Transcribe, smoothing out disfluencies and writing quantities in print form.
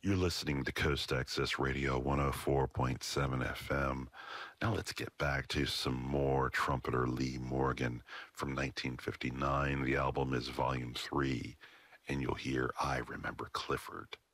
You're listening to Coast Access Radio 104.7 FM. Now let's get back to some more trumpeter Lee Morgan from 1959. The album is Volume 3, and you'll hear I Remember Clifford.